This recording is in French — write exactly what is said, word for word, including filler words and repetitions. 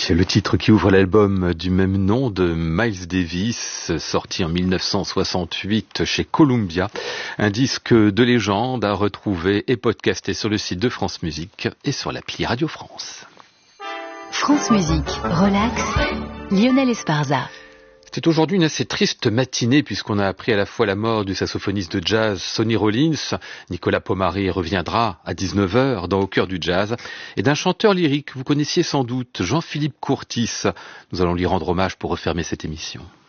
le titre qui ouvre l'album du même nom de Miles Davis, sorti en mille neuf cent soixante-huit chez Columbia. Un disque de légende à retrouver et podcasté sur le site de France Musique et sur l'appli Radio France. France Musique, relax, Lionel Esparza. C'est aujourd'hui une assez triste matinée puisqu'on a appris à la fois la mort du saxophoniste de jazz Sonny Rollins, Nicolas Pomari reviendra à dix-neuf heures dans Au cœur du jazz, et d'un chanteur lyrique, vous connaissiez sans doute, Jean-Philippe Courtis. Nous allons lui rendre hommage pour refermer cette émission.